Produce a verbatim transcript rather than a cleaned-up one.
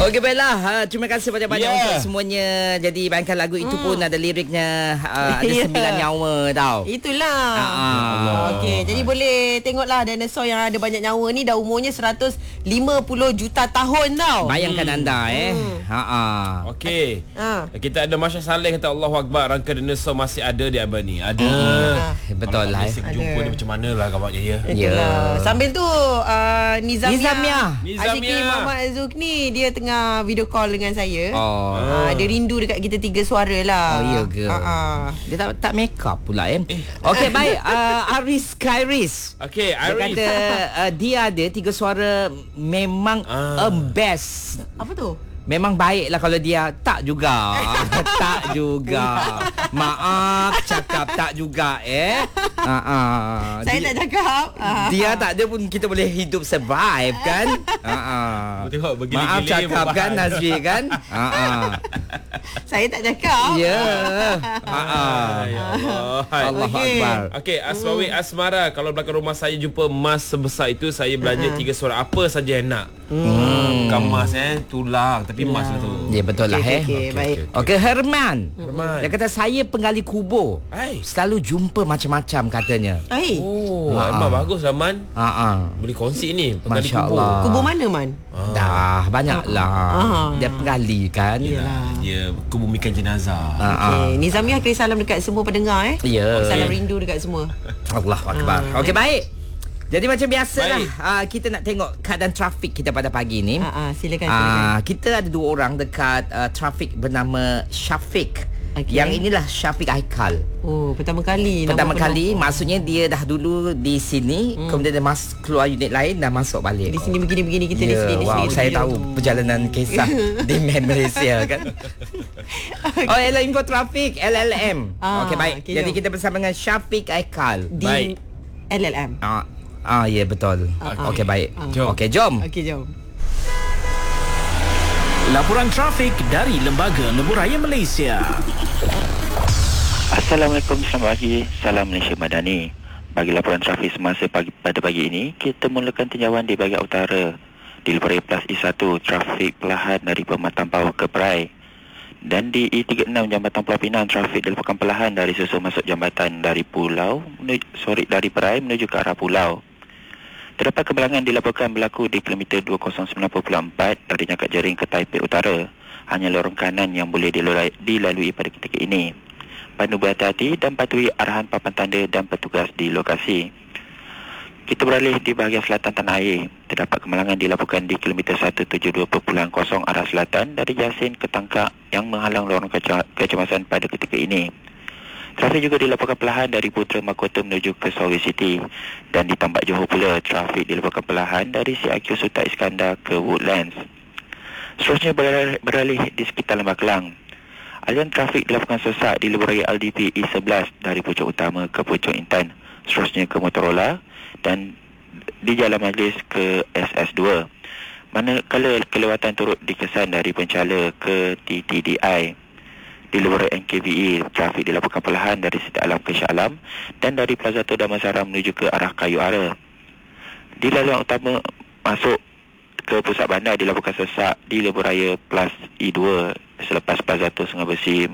Okey, baiklah. Uh, terima kasih banyak-banyak yeah. untuk semuanya. Jadi bayangkan lagu itu hmm. pun ada liriknya, uh, ada sembilan nyawa tau. Itulah. Uh-uh. Okey, jadi boleh tengoklah dinosaur yang ada banyak nyawa ni dah umurnya seratus lima puluh juta tahun tau. Bayangkan hmm. anda eh. Hmm. Ha-ha. Okey. Ha. Kita ada Masya Saleh kata Allahu Akbar, rangka dinosaur masih ada di abad ni. Ada. Hmm. Betul lah. Kalau jumpa dia macam mana lah kabarnya ya. Itulah. Sambil tu uh, Nizamia, Nizamia. Aziki Muhammad Azukni dia tengah video call dengan saya. Oh. Uh, dia rindu dekat kita tiga suara lah. Oh iya ke? Uh-uh. Dia tak tak make up pula eh. Okey, baik. Uh, Aris Kairis. Okey, Dia Aris. kata uh, dia ada tiga suara memang Ah. a best. Apa tu? Memang baik lah kalau dia tak juga. Tak juga. Maaf cakap tak juga eh. Ha ah. Saya tak cakap. Dia tak ada pun kita boleh hidup survive kan? Ha ah. Tengok begini Maaf gila cakap kan Nazri kan? Ha ah. Saya tak cakap. Ya. Ha ah. Ya Allah. Allahu Okey. Akbar. Okey, Asmawi Asmara, kalau belakang rumah saya jumpa emas sebesar itu, saya belanja tiga suara apa saja yang nak. Hmm. Bukan emas eh, tulang tapi emas lah tu. Ya betul lah Okey, eh. okey, baik. Okey, Herman. Herman. Dia kata saya penggali kubur. Hai. Selalu jumpa macam-macam katanya. Hai. Oh, Ha, emang ha. bagus lah Man. Ha ah. Boleh kongsi ni penggali Masya kubur. Allah. Kubur mana Man? Dah banyak lah. Ah. Dia penggali kan. Yalah, dia kebumikan jenazah. Ha ah. Okay. Nizamia kirim salam dekat semua pendengar eh. Ya. Salam rindu dekat semua. Allah Akbar. Okey, baik. Jadi macam biasalah, Baik. uh, kita nak tengok keadaan trafik kita pada pagi ni. Ha ah, silakan silakan. Uh, kita ada dua orang dekat uh, trafik bernama Syafiq. Okey. Yang inilah Syafiq Haikal. Oh, pertama kali Pertama nama kali, penuh. maksudnya dia dah dulu di sini, hmm. kemudian dia mas keluar unit lain dan masuk balik. Di sini begini-begini kita di Ya, sini di wow, sini. saya di sini. tahu perjalanan kisah di Man Malaysia kan. Oh, Ella Info Trafik L L M. Ah, Okey, baik. okey, Jadi jom. kita bersama dengan Syafiq Haikal. Di Baik. L L M. Ah, ah ya betul. Ah, Okey, baik. Jom. Okey, jom. Okey, jom. Laporan trafik dari Lembaga Lebuh Raya Malaysia. Assalamualaikum, selamat pagi. Salam Malaysia Madani. Bagi laporan trafik semasa pagi, pada pagi ini, kita mulakan tinjauan di bahagian utara. Di Lebuh Raya Plus I satu, trafik perlahan dari Pematang Power ke Perai. Dan di I tiga enam Jambatan Pulau Pinang, trafik dilaporkan perlahan dari susun masuk jambatan dari Pulau, menuju, sorry, dari Perai menuju ke arah Pulau. Terdapat kemalangan dilaporkan berlaku di kilometer dua kosong sembilan perpuluhan empat dari Nyakak Jering ke Taipei Utara. Hanya lorong kanan yang boleh dilalui, dilalui pada ketika ini. Pandu berhati-hati dan patuhi arahan papan tanda dan petugas di lokasi. Kita beralih di bahagian selatan tanah air. Terdapat kemalangan dilaporkan di kilometer seratus tujuh puluh dua perpuluhan kosong arah selatan dari Yasin ke Tangkak yang menghalang lorong keca- kecemasan pada ketika ini. Trafik juga dilaporkan perlahan dari Putra Mahkota menuju ke Sarawak City. Dan di Tambak Johor pula, trafik dilaporkan perlahan dari C I Q Sultan Iskandar ke Woodlands. Seterusnya beralih, beralih di sekitar Lembah Kelang. Aliran trafik dilaporkan sesak di Lebuh Raya L D P I sebelas dari Pucuk Utama ke Pucuk Intan. Seterusnya ke Motorola dan di Jalan Majlis ke S S dua. Manakala kelewatan turut dikesan dari Penchala ke T T D I. Di Lebuh Raya N K V E, trafik dilaporkan perlahan dari Siti Alam ke Shah Alam dan dari Plaza Toh Damansara menuju ke arah Kayu Ara. Di laluan utama masuk ke pusat bandar dilaporkan sesak di Lebuh Raya Plus I dua selepas Plaza Toh Sungai Besi